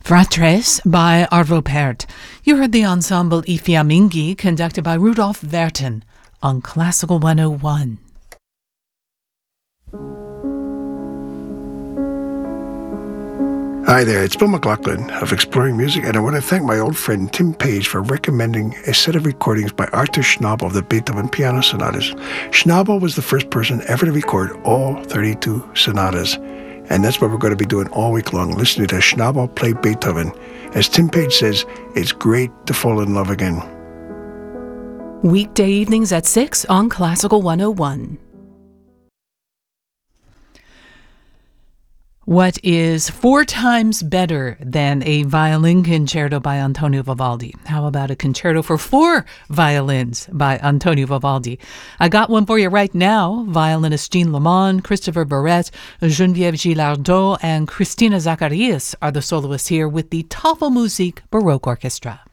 Fratres by Arvo Pärt. You heard the ensemble I Fiamminghi conducted by Rudolf Werten on Classical 101. Hi there, it's Bill McLaughlin of Exploring Music, and I want to thank my old friend Tim Page for recommending a set of recordings by Arthur Schnabel of the Beethoven Piano Sonatas. Schnabel was the first person ever to record all 32 sonatas, and that's what we're going to be doing all week long, listening to Schnabel play Beethoven. As Tim Page says, it's great to fall in love again. Weekday evenings at 6 on Classical 101. What is 4 times better than a violin concerto by Antonio Vivaldi? How about a concerto for 4 violins by Antonio Vivaldi? I got one for you right now. Violinist Jean Lamont, Christopher Barrett, Geneviève Gillardot, and Christina Zacharias are the soloists here with the Tafelmusik Baroque Orchestra.